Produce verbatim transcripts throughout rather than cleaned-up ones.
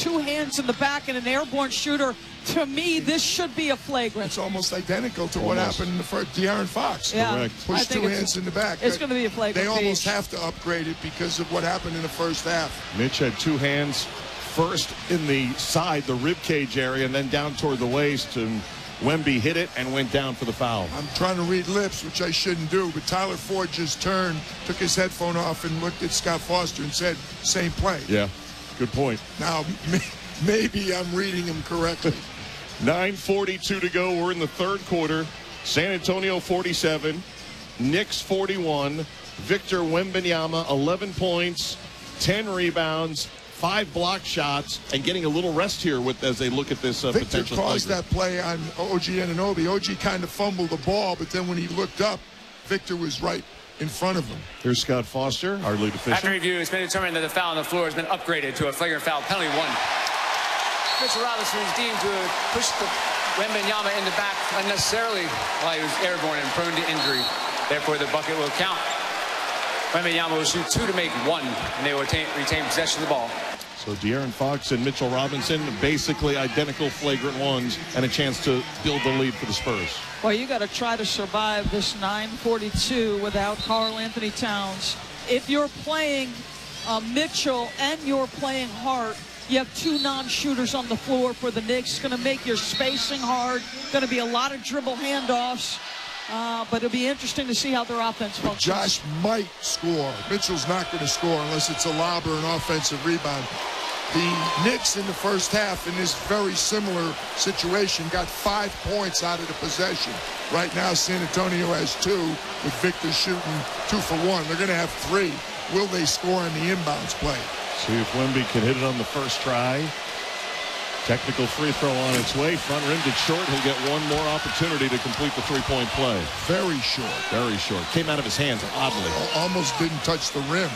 two hands in the back and an airborne shooter. To me, this should be a flagrant. It's almost identical to almost. what happened in the first. De'Aaron Fox. Yeah, Correct. Pushed two hands in the back. It's going to be a flagrant. They almost piece. have to upgrade it because of what happened in the first half. Mitch had two hands, first in the side, the rib cage area, and then down toward the waist. And Wemby hit it and went down for the foul. I'm trying to read lips, which I shouldn't do, but Tyler Ford just turned, took his headphone off, and looked at Scott Foster and said, same play. Yeah, good point. Now, maybe I'm reading him correctly. nine forty-two to go. We're in the third quarter. San Antonio forty-seven, Knicks forty-one. Victor Wembanyama, eleven points, ten rebounds, five block shots, and getting a little rest here with as they look at this uh, Victor potential caused flagrant. that play on O G Anunoby. O G kind of fumbled the ball, but then when he looked up, Victor was right in front of him. Here's Scott Foster, our lead official. After review, it's been determined that the foul on the floor has been upgraded to a flagrant foul, penalty one. Mitchell Robinson is deemed to have pushed the Wembanyama in the back unnecessarily while he was airborne and prone to injury. Therefore, the bucket will count. Wembanyama will shoot two to make one, and they will retain, retain possession of the ball. So De'Aaron Fox and Mitchell Robinson, basically identical flagrant ones, and a chance to build the lead for the Spurs. Well, you got to try to survive this nine forty-two without Karl Anthony Towns. If you're playing uh, Mitchell and you're playing Hart, you have two non-shooters on the floor for the Knicks. It's going to make your spacing hard. Going to be a lot of dribble handoffs. Uh, but it'll be interesting to see how their offense functions. Josh might score. Mitchell's not going to score unless it's a lob or an offensive rebound. The Knicks in the first half in this very similar situation got five points out of the possession. Right now, San Antonio has two, with Victor shooting two for one. They're going to have three. Will they score on the inbounds play? See if Wemby can hit it on the first try. Technical free throw on its way. Front rimmed it short. He'll get one more opportunity to complete the three-point play. Very short. Very short. Came out of his hands oddly. Almost didn't touch the rim.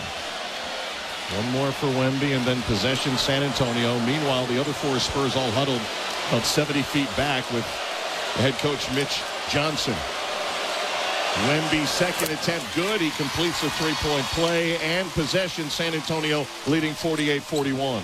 One more for Wemby, and then possession San Antonio. Meanwhile, the other four Spurs all huddled about seventy feet back with the head coach Mitch Johnson. Wemby second attempt good. He completes the three-point play and possession. San Antonio leading forty-eight forty-one.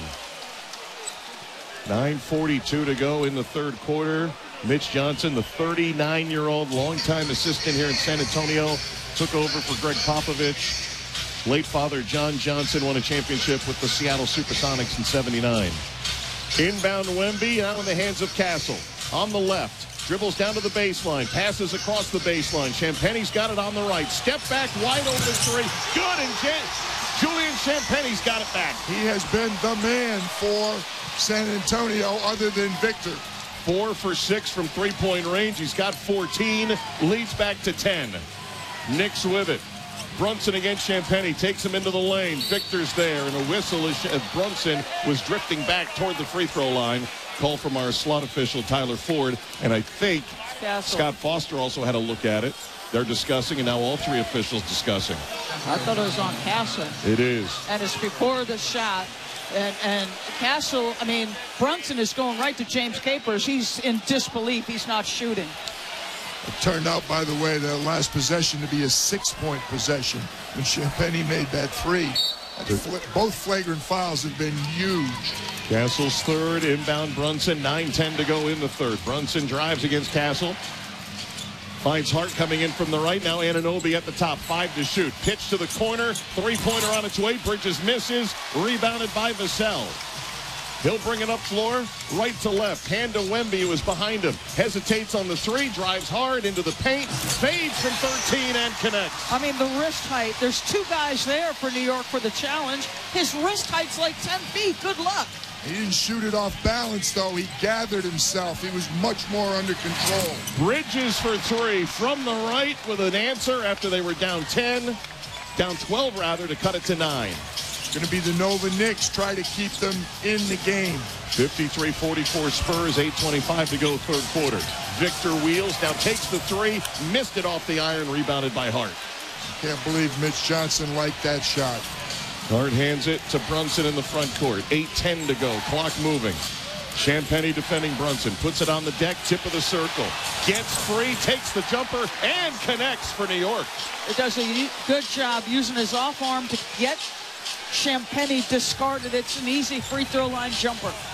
nine forty-two to go in the third quarter. Mitch Johnson, the thirty-nine-year-old longtime assistant here in San Antonio, took over for Greg Popovich. Late father John Johnson won a championship with the Seattle Supersonics in seventy-nine. Inbound Wemby, now in the hands of Castle. On the left, dribbles down to the baseline, passes across the baseline. Champagne's got it on the right. Step back, wide open three. Good, and Julian Champagne's got it back. He has been the man for San Antonio other than Victor. Four for six from three-point range. He's got fourteen, leads back to ten. Knicks with it. Brunson against Champagnie, takes him into the lane. Victor's there, and a whistle as Brunson was drifting back toward the free throw line. Call from our slot official, Tyler Ford, and I think Castle. Scott Foster also had a look at it. They're discussing, and now all three officials discussing. I thought it was on Castle. It is. And it's before the shot. And, and Castle, I mean, Brunson is going right to James Capers. He's in disbelief. He's not shooting. It turned out, by the way, the last possession to be a six-point possession when Champagnie made that three. Both flagrant fouls have been huge. Castle's third, inbound Brunson, nine ten to go in the third. Brunson drives against Castle. Finds Hart coming in from the right. Now Anunoby at the top, five to shoot. Pitch to the corner, three-pointer on its way. Bridges misses, rebounded by Vassell. He'll bring it up floor, right to left. Hand to Wemby, who is behind him. Hesitates on the three, drives hard into the paint, fades from thirteen and connects. I mean, the wrist height. There's two guys there for New York for the challenge. His wrist height's like ten feet. Good luck. He didn't shoot it off balance, though. He gathered himself. He was much more under control. Bridges for three from the right with an answer after they were down ten. Down twelve, rather, to cut it to nine. Going to be the Nova Knicks. Try to keep them in the game. fifty-three forty-four Spurs, eight twenty-five to go third quarter. Victor Wheels now takes the three, missed it off the iron, rebounded by Hart. Can't believe Mitch Johnson liked that shot. Hart hands it to Brunson in the front court. eight ten to go, clock moving. Champagnie defending Brunson, puts it on the deck, tip of the circle. Gets free, takes the jumper, and connects for New York. It does a good job using his off arm to get Champagnie discarded. It's an easy free throw line jumper.